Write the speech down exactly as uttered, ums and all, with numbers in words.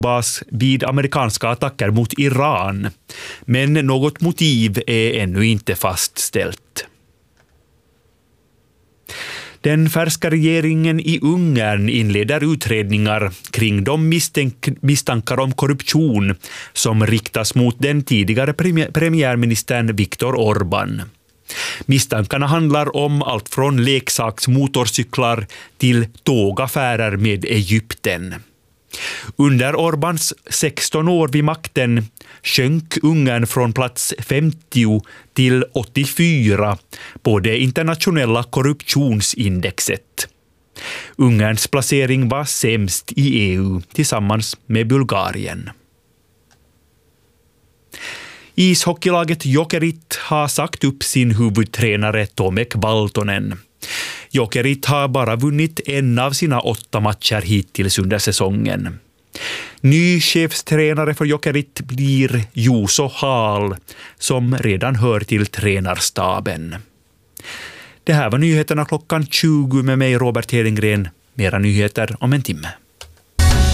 bas vid amerikanska attacker mot Iran, men något motiv är ännu inte fastställt. Den färska regeringen i Ungern inleder utredningar kring de misstänk- misstankar om korruption som riktas mot den tidigare premiär- premiärministern Viktor Orbán. Misstankarna handlar om allt från leksaksmotorcyklar till tågaffärer med Egypten. Under Orbáns sexton år vid makten sjönk Ungern från plats femtio till åttiofyra på det internationella korruptionsindexet. Ungerns placering var sämst i E U tillsammans med Bulgarien. Ishockeylaget Jokerit har sagt upp sin huvudtränare Tomek Valtonen. Jokerit har bara vunnit en av sina åtta matcher hittills under säsongen. Ny chefstränare för Jokerit blir Juuso Hall, som redan hör till tränarstaben. Det här var nyheterna klockan tjugo med mig, Robert Hedengren. Mera nyheter om en timme.